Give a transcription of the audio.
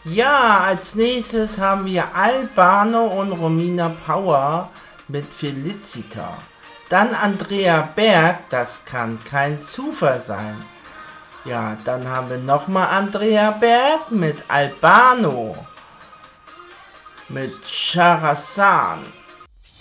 Ja, als nächstes haben wir Albano und Romina Power mit Felicita. Dann Andrea Berg, das kann kein Zufall sein. Ja, dann haben wir nochmal Andrea Berg mit Albano. Mit Charazan.